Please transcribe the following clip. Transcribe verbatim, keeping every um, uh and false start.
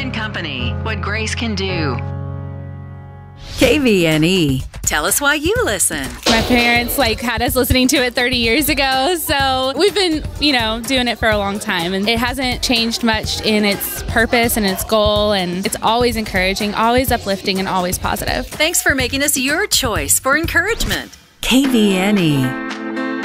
and Company, what grace can do. K V N E. Tell us why you listen. My parents like had us listening to it thirty years ago, so we've been, you know, doing it for a long time, and it hasn't changed much in its purpose and its goal, and it's always encouraging, always uplifting, and always positive. Thanks for making us your choice for encouragement. K V N E.